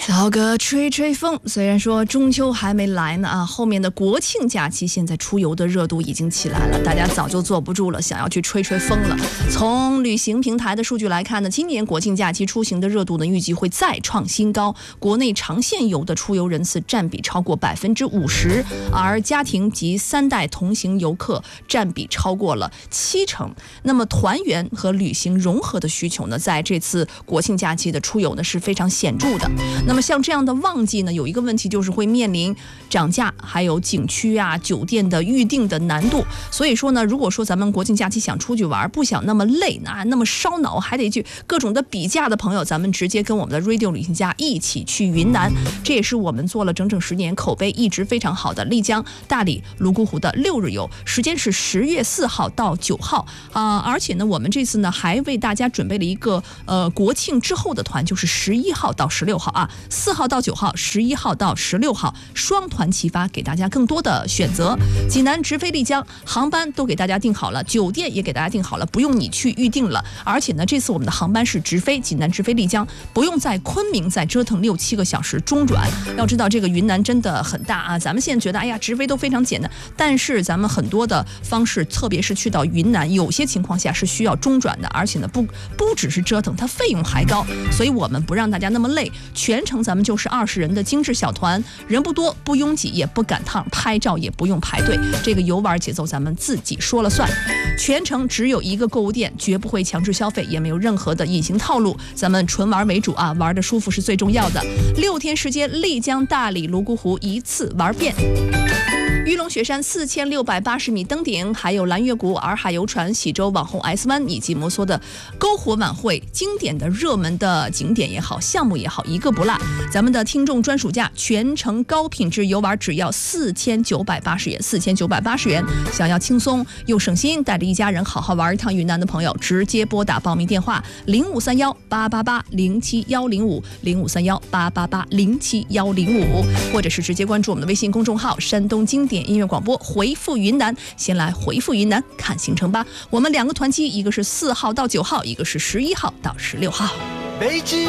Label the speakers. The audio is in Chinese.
Speaker 1: 老哥吹吹风，虽然说中秋还没来呢后面的国庆假期现在出游的热度已经起来了，大家早就坐不住了，想要去吹吹风了。从旅行平台的数据来看呢，今年国庆假期出行的热度呢预计会再创新高，国内长线游的出游人次占比超过50%，而家庭及3代同行游客占比超过了70%。那么团圆和旅行融合的需求呢，在这次国庆假期的出游呢是非常显著的。那么像这样的旺季呢，有一个问题就是会面临涨价，还有景区酒店的预订的难度。所以说呢，如果说咱们国庆假期想出去玩，不想那么累那么烧脑，还得去各种的比价的朋友，咱们直接跟我们的 Radio 旅行家一起去云南。这也是我们做了整整10年，口碑一直非常好的丽江、大理、泸沽湖的6日游，时间是10月4号到9号而且呢，我们这次呢还为大家准备了一个国庆之后的团，就是11号到16号4号到9号，11号到16号，双团齐发，给大家更多的选择。济南直飞丽江，航班都给大家订好了，酒店也给大家订好了，不用你去预定了。而且呢，这次我们的航班是直飞济南直飞丽江，不用在昆明再折腾6-7个小时中转。要知道这个云南真的很大咱们现在觉得直飞都非常简单，但是咱们很多的方式，特别是去到云南，有些情况下是需要中转的，而且呢不只是折腾，它费用还高，所以我们不让大家那么累，全程咱们就是20人的精致小团，人不多不拥挤也不赶趟，拍照也不用排队，这个游玩节奏咱们自己说了算。全程只有一个购物店，绝不会强制消费，也没有任何的隐形套路，咱们纯玩为主玩的舒服是最重要的。6天时间，丽江、大理、泸沽湖一次玩遍。玉龙雪山4680米登顶，还有蓝月谷、洱海游船、喜洲网红 S 湾以及摩梭的篝火晚会，经典的热门的景点也好，项目也好，一个不落。咱们的听众专属价，全程高品质游玩只要4980元，4980元。想要轻松又省心，带着一家人好好玩一趟云南的朋友，直接拨打报名电话0531880715，0531880715，或者是直接关注我们的微信公众号山东经典音乐广播，回复云南，先来回复云南看行程吧。我们2个团期，一个是4号到9号，一个是11号到16号。北京